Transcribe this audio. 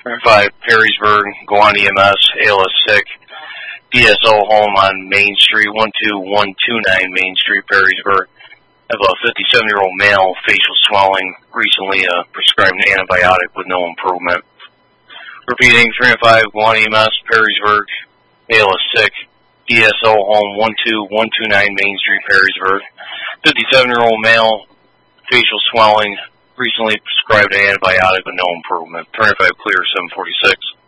5 Perrysburg, go on EMS, ALS sick, DSO home on Main Street, 12129 Main Street, Perrysburg. I have a 57-year-old male, facial swelling, recently prescribed an antibiotic with no improvement. Repeating, 3 and 5, go on EMS, Perrysburg, ALS sick, DSO home, 12129 Main Street, Perrysburg. 57-year-old male, facial swelling, recently prescribed an antibiotic with no improvement. 3 and 5 clear, 746.